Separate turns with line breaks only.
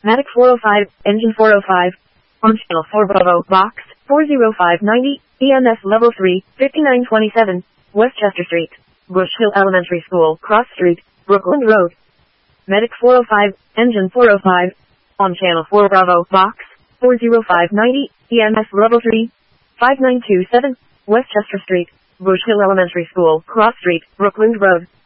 Matic 405, engine 405. On channel 4 Bravo, box 40590, EMS level 3, 5927, Westchester Street, Bush Hill Elementary School, Cross Street, Brooklyn Road. Medic 405, engine 405. On channel 4 Bravo, box 40590, EMS level 3, 5927, Westchester Street, Bush Hill Elementary School, Cross Street, Brooklyn Road.